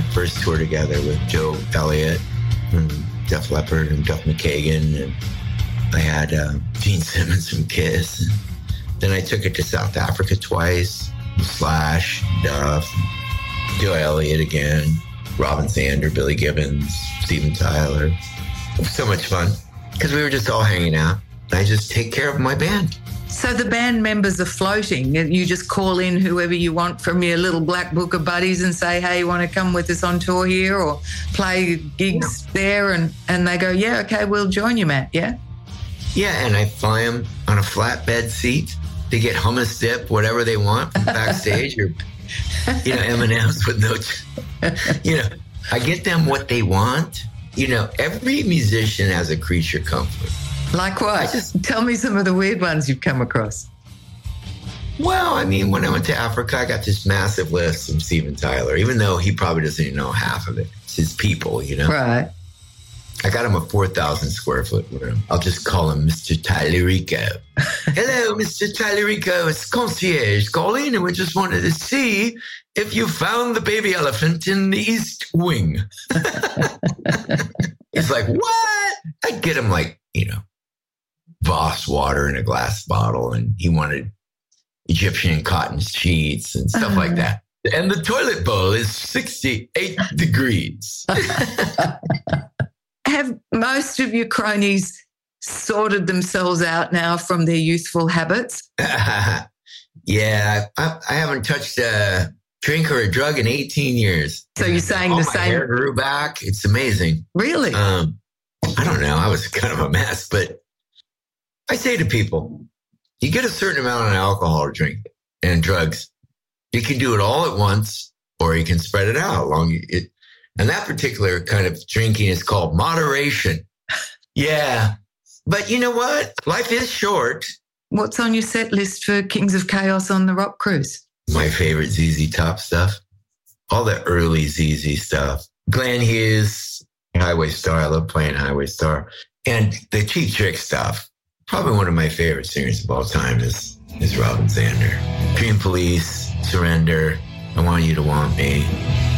first tour together with Joe Elliott from Def Leppard and Duff McKagan. And I had Gene Simmons from Kiss. Then I took it to South Africa twice. Slash, Duff, Joe Elliott again, Robin Zander, Billy Gibbons, Steven Tyler. It was so much fun because we were just all hanging out. I just take care of my band. So the band members are floating and you just call in whoever you want from your little black book of buddies and say, hey, you want to come with us on tour here or play gigs there? And they go, yeah, okay, we'll join you, Matt. Yeah. Yeah. And I fly them on a flatbed seat. They get hummus dip, whatever they want backstage or, M&Ms with no, I get them what they want. Every musician has a creature comfort. Like what? Tell me some of the weird ones you've come across. Well, I mean, when I went to Africa, I got this massive list from Steven Tyler, even though he probably doesn't even know half of it. It's his people, Right. I got him a 4,000 square foot room. I'll just call him Mr. Tylerico. Hello, Mr. Tylerico. It's concierge calling, and we just wanted to see if you found the baby elephant in the East Wing. It's like, what? I'd get him Voss water in a glass bottle, and he wanted Egyptian cotton sheets and stuff like that. And the toilet bowl is 68 degrees. Have most of your cronies sorted themselves out now from their youthful habits? Yeah, I haven't touched a drink or a drug in 18 years. So you're saying the same? My hair grew back. It's amazing. Really? I don't know. I was kind of a mess, but I say to people, you get a certain amount of alcohol to drink and drugs. You can do it all at once, or you can spread it out along it. And that particular kind of drinking is called moderation. Yeah. But you know what? Life is short. What's on your set list for Kings of Chaos on the Rock Cruise? My favorite ZZ Top stuff. All the early ZZ stuff. Glenn Hughes, Highway Star. I love playing Highway Star. And the Cheap Trick stuff. Probably one of my favorite singers of all time is Robin Zander. Dream Police, Surrender, I Want You to Want Me.